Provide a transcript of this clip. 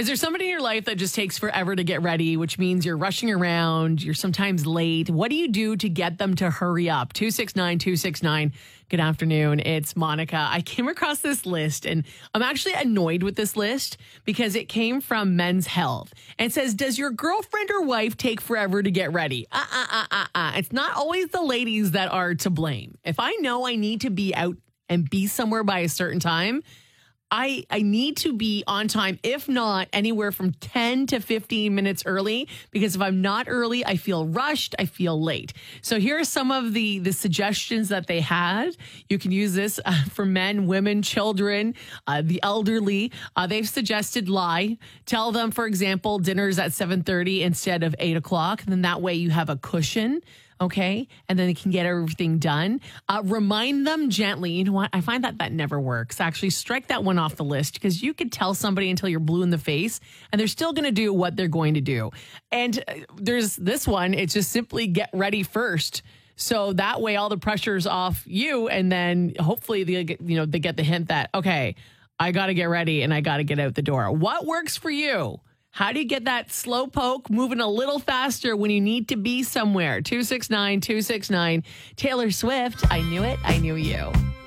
Is there somebody in your life that just takes forever to get ready, which means you're rushing around, you're sometimes late? What do you do to get them to hurry up? 269-269. Good afternoon. It's Monica. I came across this list and I'm actually annoyed with this list because it came from Men's Health. And it says, does your girlfriend or wife take forever to get ready? It's not always the ladies that are to blame. If I know I need to be out and be somewhere by a certain time, I need to be on time, if not anywhere from 10 to 15 minutes early, because if I'm not early, I feel rushed, I feel late. So here are some of the suggestions that they had. You can use this for men, women, children, the elderly. They've suggested lie. Tell them, for example, dinner's at 7:30 instead of 8 o'clock. And then that way you have a cushion. Okay. And then they can get everything done. Remind them gently. You know what? I find that never works. Actually, strike that one off the list because you could tell somebody until you're blue in the face and they're still going to do what they're going to do. And there's this one. It's just simply get ready first. So that way all the pressure's off you. And then hopefully they get the hint that, okay, I got to get ready and I got to get out the door. What works for you? How do you get that slow poke moving a little faster when you need to be somewhere? 269-269. Taylor Swift, I Knew It, I Knew You.